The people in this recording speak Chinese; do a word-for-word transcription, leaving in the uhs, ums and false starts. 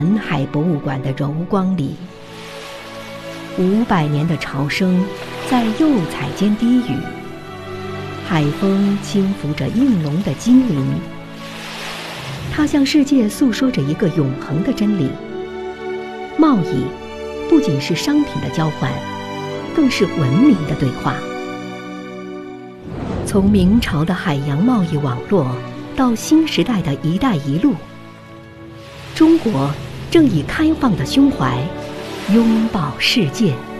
南海博物馆的柔光里，五百年的潮声在釉彩间低语，海风轻拂着应龙的精灵。它向世界诉说着一个永恒的真理：贸易不仅是商品的交换，更是文明的对话。从明朝的海洋贸易网络到新时代的一带一路，中国正以开放的胸怀拥抱世界。